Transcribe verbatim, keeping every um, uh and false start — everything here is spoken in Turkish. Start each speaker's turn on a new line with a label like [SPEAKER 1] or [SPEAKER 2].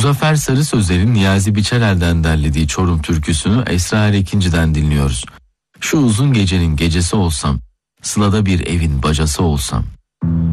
[SPEAKER 1] Muzaffer Sarı Sözler'in Niyazi Biçerel'den derlediği Çorum türküsünü Esra Erekinci'den dinliyoruz. Şu uzun gecenin gecesi olsam, Sıla'da bir evin bacası olsam.